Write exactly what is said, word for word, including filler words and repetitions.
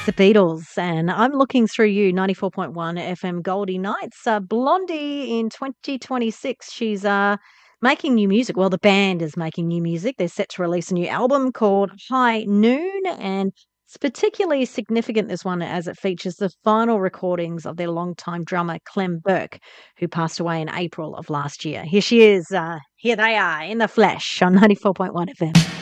the Beatles, and I'm looking through you, ninety-four point one F M Goldie Nights. Uh, Blondie in twenty twenty-six, she's uh, making new music. Well, the band is making new music. They're set to release a new album called High Noon, and it's particularly significant, this one, as it features the final recordings of their longtime drummer, Clem Burke, who passed away in April of last year. Here she is. Uh, here they are in the flesh on ninety-four point one F M.